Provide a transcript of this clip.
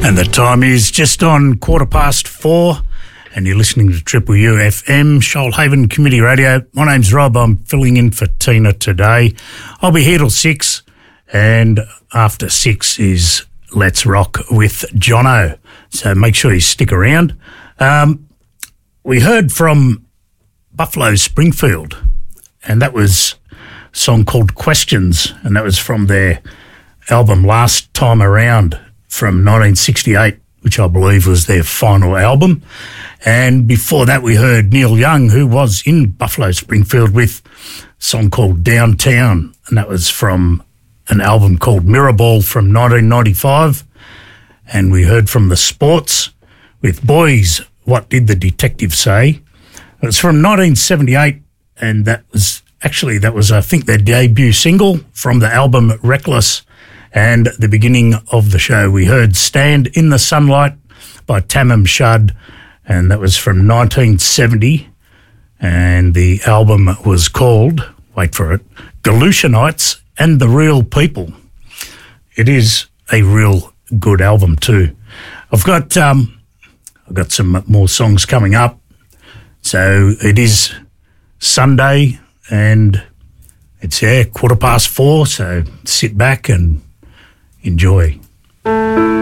And the time is just on 4:15, and you're listening to Triple UFM, Shoalhaven Community Radio. My name's Rob. I'm filling in for Tina today. I'll be here till 6, and after 6 is Let's Rock with Jono. So make sure you stick around. We heard from Buffalo Springfield, and that was a song called Questions, and that was from their album Last Time Around from 1968, which I believe was their final album. And before that, we heard Neil Young, who was in Buffalo Springfield, with a song called Downtown, and that was from an album called Mirrorball from 1995. And we heard from The Sports with Boys, What Did the Detective Say? It was from 1978, and that was, I think, their debut single from the album Reckless. And at the beginning of the show, we heard Stand in the Sunlight by Tamim Shud, and that was from 1970. And the album was called, wait for it, Galutianites and the Real People. It is a real good album too. I've got some more songs coming up. So it is Sunday, and it's 4:15, so sit back and enjoy.